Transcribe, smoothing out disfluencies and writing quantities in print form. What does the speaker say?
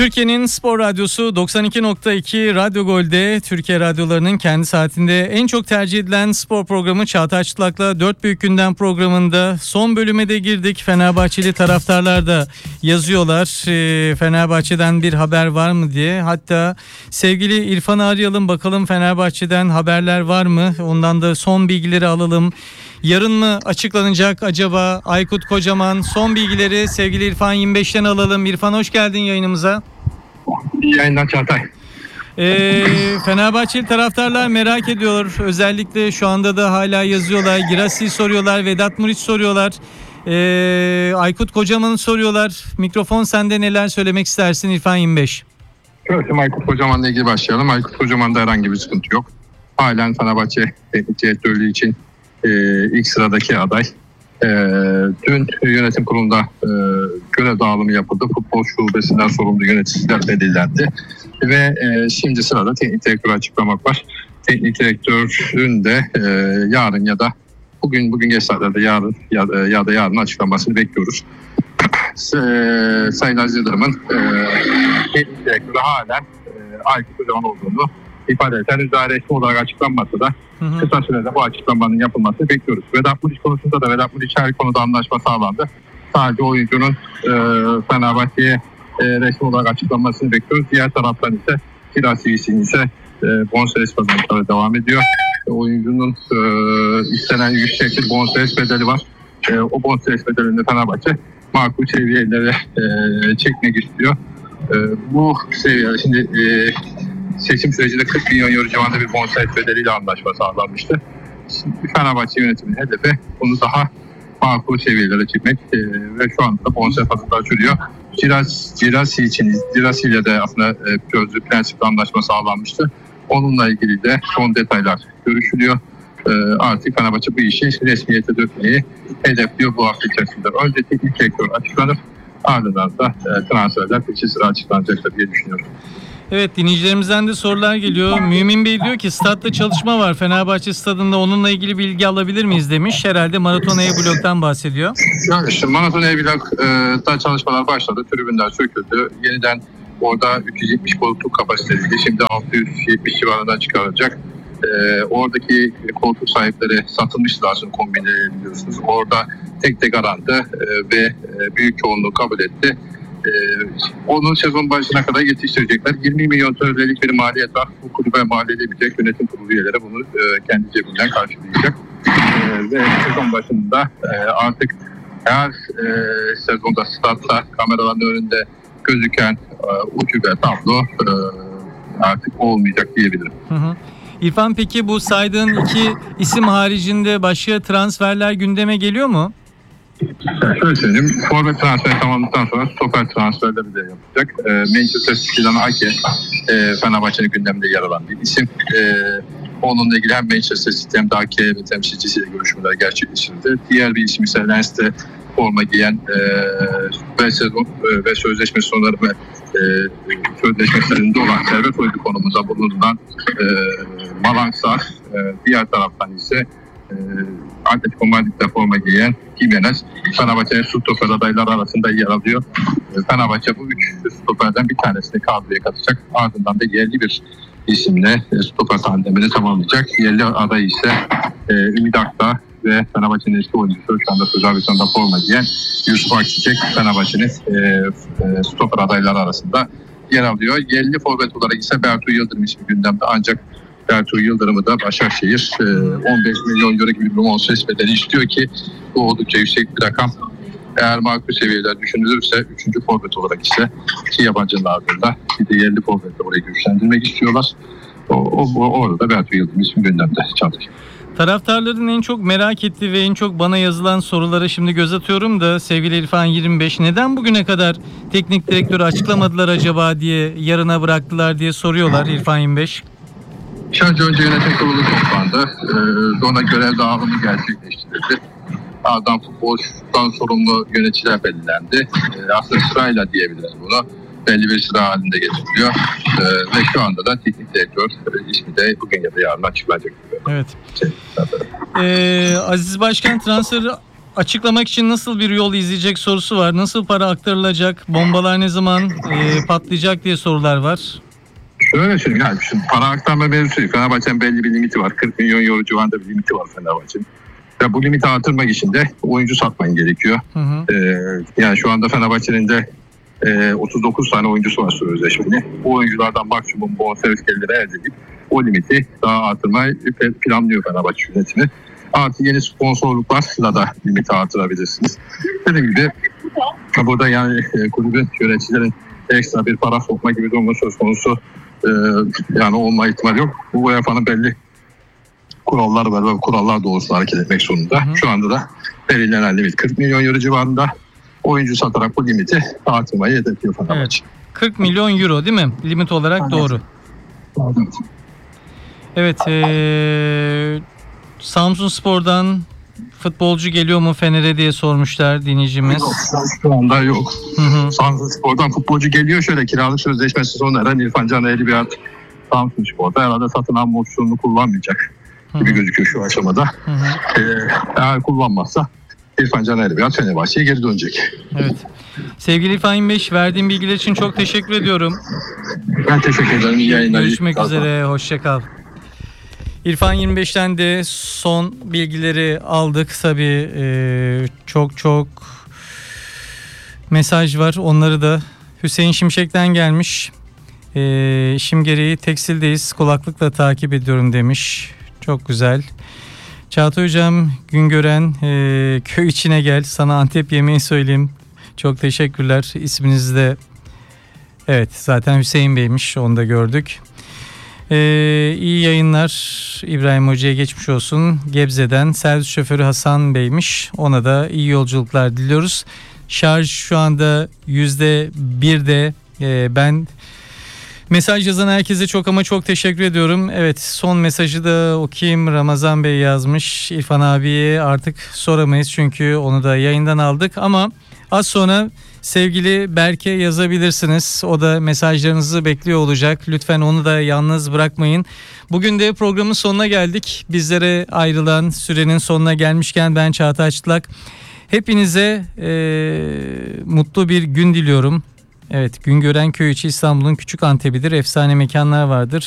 Türkiye'nin spor radyosu 92.2 Radyo Gol'de Türkiye radyolarının kendi saatinde en çok tercih edilen spor programı Çağatay Çıtlak'la 4 Büyük Gündem programında son bölüme de girdik. Fenerbahçeli taraftarlar da yazıyorlar Fenerbahçe'den bir haber var mı diye. Hatta sevgili İrfan'ı arayalım, bakalım Fenerbahçe'den haberler var mı? Ondan da son bilgileri alalım. Yarın mı açıklanacak acaba Aykut Kocaman? Son bilgileri sevgili İrfan 25'ten alalım. İrfan, hoş geldin yayınımıza. İyi yayınlar Çağatay. Fenerbahçeli taraftarlar merak ediyor. Özellikle şu anda da hala yazıyorlar. Girassi soruyorlar, Vedat Muriç soruyorlar. Aykut Kocaman'ı soruyorlar. Mikrofon sende, neler söylemek istersin İrfan 25? Evet, Aykut Kocaman'la ilgili başlayalım. Aykut Kocaman'da herhangi bir sıkıntı yok. Halen Fenerbahçe teknik direktörlüğü için ilk sıradaki aday. Dün yönetim kurulunda görev dağılımı yapıldı. Futbol şubesinden sorumlu yöneticiler belirlendi. Ve şimdi sırada teknik direktörü açıklamak var. Teknik direktörün de yarın ya da bugün geç saatlerde yarın açıklamasını bekliyoruz. Sayın Aziz Yıldırım'ın teknik direktörü halen Aykut Kocaman olduğunu ifade eden, resmi olarak açıklanmasa da kısa sürede bu açıklamanın yapılmasını bekliyoruz. Vedat Muriç konusunda da Vedat Muriç her konuda anlaşma sağlandı. Sadece oyuncunun Fenerbahçe'ye resmi olarak açıklanmasını bekliyoruz. Diğer taraftan ise Girassi ise bonservis pazarlıkları devam ediyor. Oyuncunun istenen yüksek bir bonservis bedeli var. O bonservis bedelini Fenerbahçe makul seviyelere çekmek istiyor. Bu seviye şimdi seçim sürecinde 40 milyon euro civarında bir bonservis bedeliyle anlaşma sağlanmıştı. Fenerbahçe yönetiminin hedefi bunu daha makul seviyelere çekmek ve şu anda bonservis pazarlıkları sürüyor. Girassi ile de aslında sözlü prensipli anlaşma sağlanmıştı. Onunla ilgili de son detaylar görüşülüyor. Artık Fenerbahçe bu işi resmiyete dökmeyi hedefliyor bu hafta içerisinde. Önce teknik direktör açıklanır, ardından da transferler peşi sıra açıklanacaktır diye düşünüyorum. Evet, dinleyicilerimizden de sorular geliyor. Mümin Bey diyor ki statta çalışma var Fenerbahçe stadında, onunla ilgili bilgi alabilir miyiz demiş. Herhalde Maraton E-Blok'tan bahsediyor. Yani işte Maraton E-Blok'ta çalışmalar başladı. Tribünler söküldü. Yeniden orada 370 koltuk kapasiteli, şimdi 670 civarından çıkarılacak. Oradaki koltuk sahipleri satılmıştı aslında, kombinleri biliyorsunuz. Orada tek garanti ve büyük çoğunluğu kabul etti. Onu sezon başına kadar yetiştirecekler. 20 milyon TL'lik bir maliyet var. Bu kulübe mal edebilecek, yönetim kurulu üyeleri bunu kendi cebinden karşılayacak. Ve sezon başında artık her sezonda statta kameraların önünde gözüken ucube tablo artık olmayacak diyebilirim. İrfan, peki bu saydığın iki isim haricinde başka transferler gündeme geliyor mu? Şöyle söyleyeyim, forvet transferi tamamladıktan sonra stoper transferleri de yapacak. Manchester City'den Ake, Fenerbahçe'nin gündeminde yer alan bir isim. Onunla ilgili hem Manchester City hem de Ake ve temsilcisiyle görüşmeler gerçekleştirildi. Diğer bir isim ise Lens'te forma giyen ve sezon ve sözleşme sonları ve sözleşmelerinde olan Servet Oydu konumunda bulunan Malang Sarr. Diğer taraftan ise Atletico Madrid'de forma giyen Jimenez, Fenerbahçe'nin stoper adayları arasında yer alıyor. Fenerbahçe bu 3 stoperden bir tanesini kadroya katacak. Ardından da yerli bir isimle stoper tandemini tamamlayacak. Yerli aday ise Ümit Akdağ ve Fenerbahçe'nin eski oyuncusu şu anda Sözel Beton'da forma giyen Yusuf Akçiçek, Fenerbahçe'nin stoper adayları arasında yer alıyor. Yerli forvet olarak ise Bertu Yıldırım ismi gündemde, ancak Bertu Yıldırım'ı da Başakşehir 15 milyon euro gibi bir bonservis bedeli istiyor ki bu oldukça yüksek bir rakam. Eğer makul seviyeler düşünülürse 3. forvet olarak ise iki yabancının ardında bir de yerli forvetle orayı güçlendirmek istiyorlar. Orada Bertu Yıldırım ismi gündemde çalışıyor. Taraftarların en çok merak ettiği ve en çok bana yazılan sorulara şimdi göz atıyorum da sevgili İrfan 25, neden bugüne kadar teknik direktörü açıklamadılar acaba diye, yarına bıraktılar diye soruyorlar İrfan 25. Önce yönetim kurulu toplandı. Sonra görev dağılımı gerçekleştirildi. Ardından futboldan sorumlu yöneticiler belirlendi. Aslında sırayla diyebiliriz bunu. Belli bir sıra halinde getiriliyor. Ve şu anda da teknik direktör ismi de bugün ya da yarın açıklanacak. Evet. Aziz Başkan transferi açıklamak için nasıl bir yol izleyecek sorusu var. Nasıl para aktarılacak? Bombalar ne zaman patlayacak diye sorular var. Şöyle söyleyeyim, yani şimdi para aktarma mevzusu değil. Fenerbahçe'nin belli bir limiti var. 40 milyon euro civarında bir limiti var Fenerbahçe'nin. Ve bu limiti artırmak için de oyuncu satman gerekiyor. Yani şu anda Fenerbahçe'nin de 39 tane oyuncusu var sözleşmeli. Bu oyunculardan maksimum bonservis geliri elde edip o limiti daha artırmayı planlıyor Fenerbahçe yönetimi. Artı yeni sponsorluklarla da limiti artırabilirsiniz. Dediğim gibi burada yani kulübün, yöneticilerin ekstra bir para sokma gibi durumu söz konusu yani olma ihtimali yok. Bu UEFA'nın belli kurallar var ve kurallar doğrultusunda hareket etmek zorunda. Şu anda da belirlenen limit 40 milyon euro civarında. Oyuncu satarak bu limiti artırmayı hedefliyor Fenerbahçe. Evet. 40 milyon euro değil mi? Limit olarak evet. Doğru. Evet. Samsunspor'dan futbolcu geliyor mu Fener'e diye sormuşlar dinleyicimiz. Yok, şu anda yok. Samsunspor'dan futbolcu geliyor. Şöyle kiralık sözleşmesi sona eren İrfan Can Eğribiyat Samsunspor'da herhalde satın alma opsiyonunu kullanmayacak gibi gözüküyor şu aşamada. Eğer kullanmazsa İrfan Can Eğribiyat Fenerbahçe'ye geri dönecek. Evet. Sevgili İrfan 25, verdiğin bilgiler için çok teşekkür ediyorum. Ben teşekkür ederim. İyi yayınlar. Görüşmek üzere. Hoşça kal. İrfan 25'ten de son bilgileri aldık. Tabii çok mesaj var. Onları da Hüseyin Şimşek'ten gelmiş. İşim gereği tekstildeyiz. Kulaklıkla takip ediyorum demiş. Çok güzel. Çağatay Hocam, Güngören, köy içine gel. Sana Antep yemeği söyleyeyim. Çok teşekkürler. İsminiz de evet zaten Hüseyin Bey'miş. Onu da gördük. İyi yayınlar. İbrahim Hoca'ya geçmiş olsun. Gebze'den servis şoförü Hasan Bey'miş. Ona da iyi yolculuklar diliyoruz. Şarj şu anda %1'de. Ben mesaj yazan herkese çok teşekkür ediyorum. Evet, son mesajı da okuyayım. Ramazan Bey yazmış. İrfan abiye artık soramayız çünkü onu da yayından aldık. Ama az sonra sevgili Berke yazabilirsiniz. O da mesajlarınızı bekliyor olacak. Lütfen onu da yalnız bırakmayın. Bugün de programın sonuna geldik. Bizlere ayrılan sürenin sonuna gelmişken ben Çağatay Çıtlak. Hepinize mutlu bir gün diliyorum. Evet, Güngören Köy içi İstanbul'un küçük Antep'idir. Efsane mekanlar vardır.